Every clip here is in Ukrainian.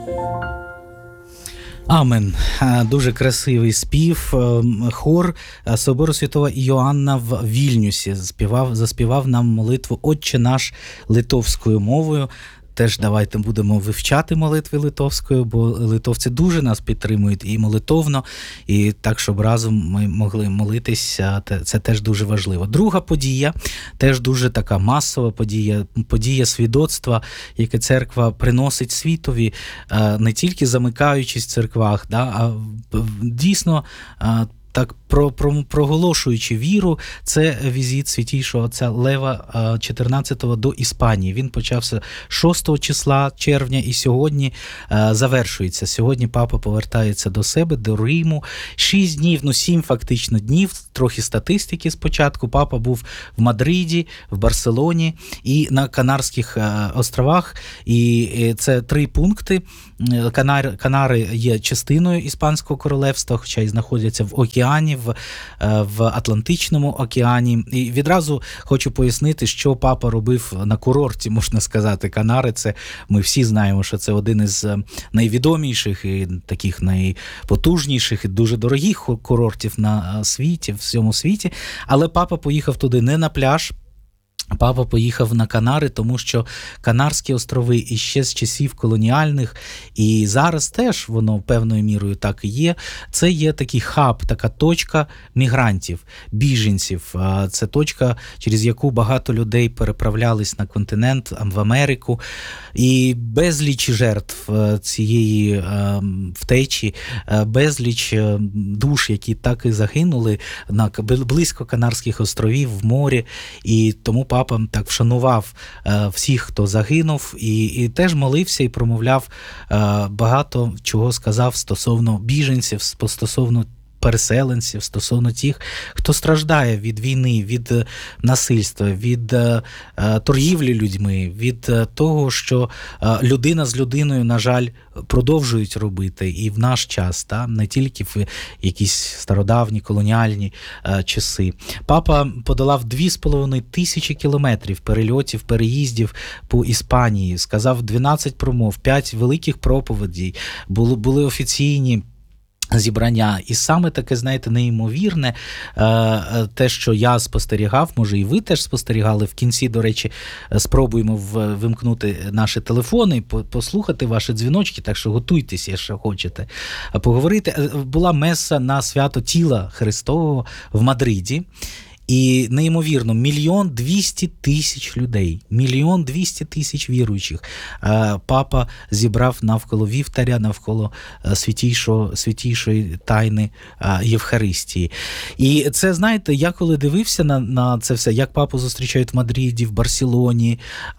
Амен. Дуже красивий спів. Хор Собору Святого Іоанна в Вільнюсі заспівав нам молитву «Отче наш» литовською мовою. Теж давайте будемо вивчати молитви литовською, бо литовці дуже нас підтримують і молитовно, і так, щоб разом ми могли молитися, це теж дуже важливо. Друга подія, теж дуже така масова подія свідоцтва, яке церква приносить світові, не тільки замикаючись в церквах, а дійсно так проголошуючи віру, це візит святійшого отця Лева XIV до Іспанії. Він почався 6 числа червня і сьогодні завершується. Сьогодні папа повертається до себе, до Риму. 6 днів, 7 фактично днів, трохи статистики спочатку. Папа був в Мадриді, в Барселоні і на Канарських островах. І це 3 пункти. Канари є частиною Іспанського королевства, хоча й знаходяться в океані, в Атлантичному океані. І відразу хочу пояснити, що папа робив на курорті, можна сказати. Канари, це ми всі знаємо, що це один із найвідоміших і таких найпотужніших і дуже дорогих курортів на світі, в всьому світі. Але папа поїхав туди не на пляж, папа поїхав на Канари, тому що Канарські острови іще з часів колоніальних, і зараз теж воно певною мірою так і є. Це є такий хаб, така точка мігрантів, біженців. Це точка, через яку багато людей переправлялись на континент, в Америку. І безліч жертв цієї втечі, безліч душ, які так і загинули близько Канарських островів, в морі. І тому папа так вшанував всіх, хто загинув, і теж молився і промовляв багато чого сказав стосовно біженців, стосовно переселенців, стосовно тих, хто страждає від війни, від насильства, від торгівлі людьми, від того, що людина з людиною, на жаль, продовжують робити і в наш час, не тільки в якісь стародавні колоніальні часи. Папа подолав 2500 кілометрів перельотів, переїздів по Іспанії, сказав 12 промов, 5 великих проповідей, були офіційні зібрання. І саме таке, знаєте, неймовірне, те, що я спостерігав, може і ви теж спостерігали, в кінці, до речі, спробуємо вимкнути наші телефони, послухати ваші дзвіночки, так що готуйтеся, якщо хочете поговорити. Була меса на свято тіла Христового в Мадриді. І неймовірно, 1 200 000 людей, 1 200 000 віруючих папа зібрав навколо вівтаря, навколо святійшої тайни Євхаристії. І це, знаєте, я коли дивився на це все, як папу зустрічають в Мадриді, в Барселоні,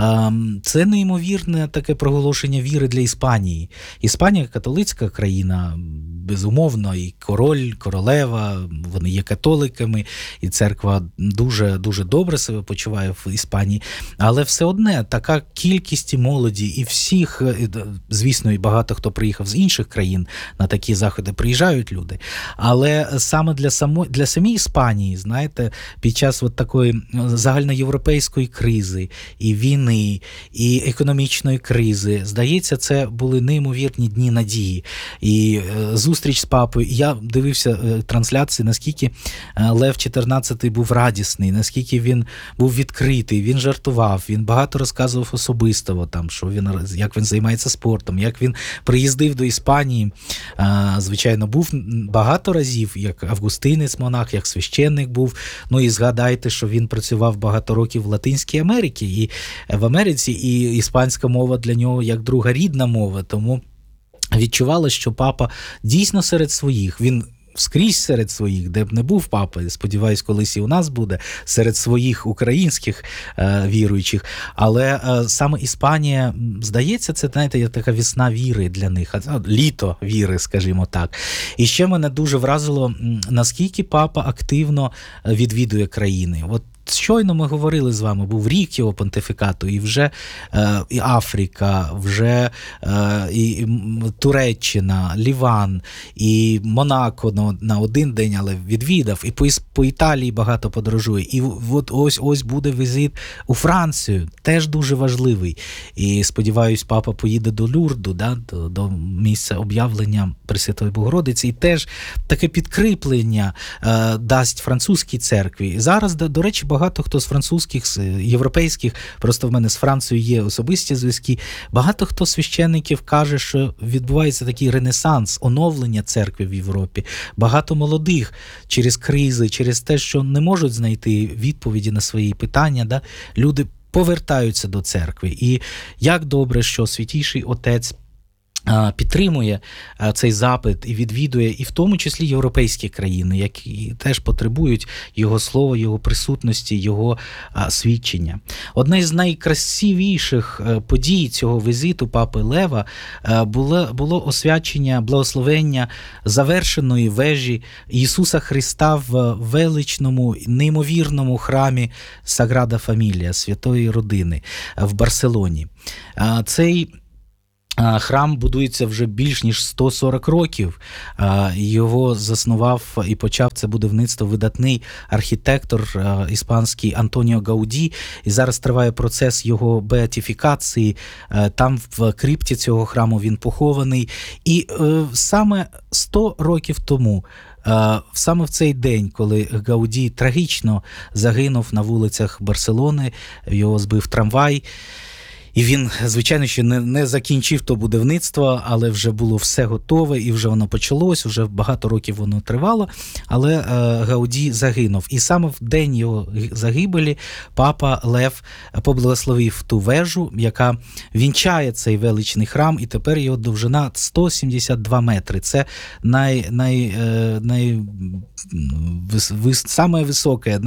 це неймовірне таке проголошення віри для Іспанії. Іспанія – католицька країна, безумовно, і король, королева, вони є католиками, і церква дуже добре себе почуває в Іспанії, але все одне така кількість молоді і всіх, звісно, і багато хто приїхав з інших країн на такі заходи, приїжджають люди, але саме для самої Іспанії, знаєте, під час от такої загальноєвропейської кризи, і війни, і економічної кризи, здається, це були неймовірні дні надії. І зустріч з папою, я дивився трансляції, наскільки Лев XIV був радісний, наскільки він був відкритий, він жартував, він багато розказував особисто, там, що як він займається спортом, як він приїздив до Іспанії. Звичайно, був багато разів, як августинець монах, як священник був. Ну і згадайте, що він працював багато років в Латинській Америці, і в Америці, і іспанська мова для нього як друга рідна мова, тому відчували, що папа дійсно серед своїх, він скрізь серед своїх, де б не був папа, сподіваюсь, колись і у нас буде, серед своїх українських віруючих, але саме Іспанія, здається, це, знаєте, є така весна віри для них, літо віри, скажімо так. І ще мене дуже вразило, наскільки папа активно відвідує країни. От щойно ми говорили з вами, був рік його понтифікату, і вже і Африка, вже і Туреччина, Ліван, і Монако на один день, але відвідав, і по Італії багато подорожує. І от ось буде візит у Францію, теж дуже важливий. І сподіваюсь, папа поїде до Люрду, до місця об'явлення Пресвятої Богородиці, і теж таке підкріплення дасть французькій церкві. Зараз, до речі, багато хто з французьких, з європейських, просто в мене з Францією є особисті зв'язки, багато хто священників каже, що відбувається такий ренесанс, оновлення церкви в Європі. Багато молодих через кризи, через те, що не можуть знайти відповіді на свої питання, люди повертаються до церкви. І як добре, що Святійший Отець підтримує цей запит і відвідує, і в тому числі європейські країни, які теж потребують його слова, його присутності, його свідчення. Одна з найкрасивіших подій цього візиту Папи Лева було освячення, благословення завершеної вежі Ісуса Христа в величному, неймовірному храмі Саграда Фамілія, Святої Родини в Барселоні. Цей храм будується вже більш ніж 140 років. Його заснував і почав це будівництво видатний архітектор іспанський Антоніо Гауді. І зараз триває процес його беатифікації. Там в крипті цього храму він похований. І саме 100 років тому, саме в цей день, коли Гауді трагічно загинув на вулицях Барселони, його збив трамвай, і він, звичайно, ще не закінчив то будівництво, але вже було все готове, і вже воно почалось, вже багато років воно тривало, але Гауді загинув. І саме в день його загибелі Папа Лев поблагословив ту вежу, яка вінчає цей величний храм, і тепер його довжина 172 метри. Це саме високе,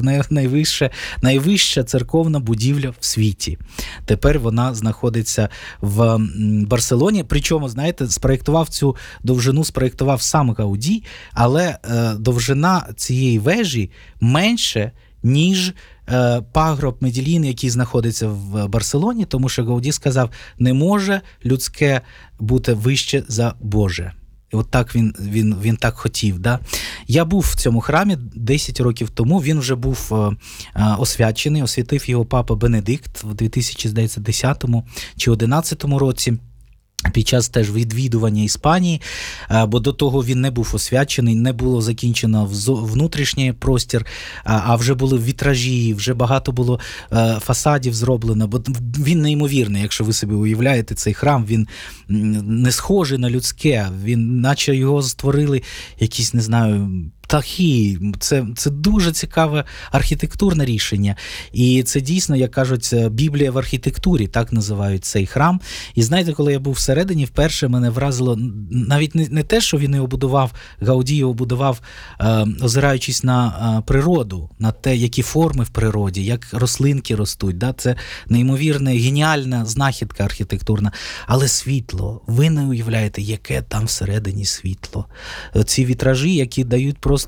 найвища церковна будівля в світі. Тепер вона знаходиться в Барселоні. Причому, знаєте, цю довжину спроєктував сам Гауді, але довжина цієї вежі менше, ніж пагорб Медельїн, який знаходиться в Барселоні, тому що Гауді сказав, не може людське бути вище за Боже. І от так він так хотів. Да? Я був в цьому храмі 10 років тому, він вже був освячений, освятив його папа Бенедикт в 2010 чи 2011 році. Під час теж відвідування Іспанії, бо до того він не був освячений, не було закінчено внутрішній простір, а вже були вітражі, вже багато було фасадів зроблено, бо він неймовірний, якщо ви собі уявляєте цей храм, він не схожий на людське, він наче його створили якісь, не знаю, птахи. Це дуже цікаве архітектурне рішення. І це дійсно, як кажуть, Біблія в архітектурі, так називають цей храм. І знаєте, коли я був всередині, вперше мене вразило навіть не те, що він його будував, Гауді його будував, озираючись на природу, на те, які форми в природі, як рослинки ростуть. Да? Це неймовірна, геніальна знахідка архітектурна. Але світло, ви не уявляєте, яке там всередині світло. Ці вітражі, які дають просто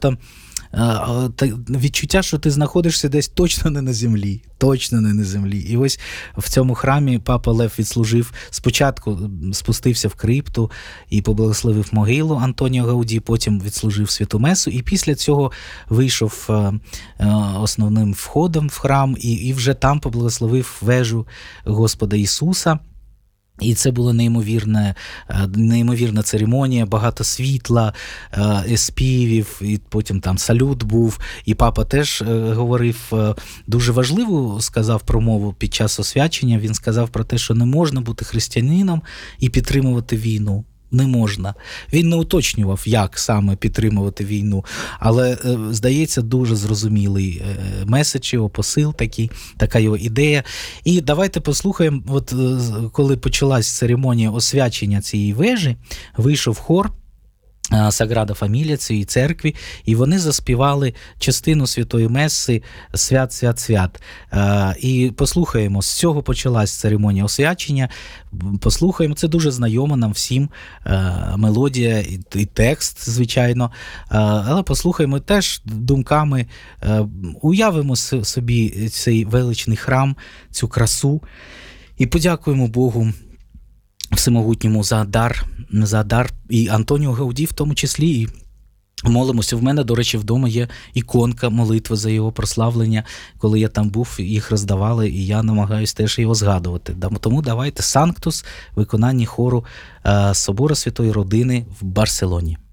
відчуття, що ти знаходишся десь точно не на землі. Точно не на землі. І ось в цьому храмі Папа Лев відслужив, спочатку спустився в крипту і поблагословив могилу Антоніо Гауді, потім відслужив святу месу, і після цього вийшов основним входом в храм і вже там поблагословив вежу Господа Ісуса. І це була неймовірна церемонія, багато світла, співів, і потім там салют був. І папа теж говорив, дуже важливу сказав промову під час освячення. Він сказав про те, що не можна бути християнином і підтримувати війну. Не можна. Він не уточнював, як саме підтримувати війну, але, здається, дуже зрозумілий меседж, його посил, така його ідея. І давайте послухаємо, от коли почалась церемонія освячення цієї вежі, вийшов хор, Саграда Фамілія цієї церкві, і вони заспівали частину Святої Меси «Свят, свят, свят». І послухаємо, з цього почалась церемонія освячення. Послухаємо, це дуже знайома нам всім мелодія і текст, звичайно, але послухаємо теж думками, уявимо собі цей величний храм, цю красу, і подякуємо Богу Всемогутньому за дар і Антоніо Гауді в тому числі, і молимося. В мене, до речі, вдома є іконка молитви за його прославлення. Коли я там був, їх роздавали, і я намагаюся теж його згадувати. Тому давайте «Санктус» в виконанні хору Собору Святої Родини в Барселоні.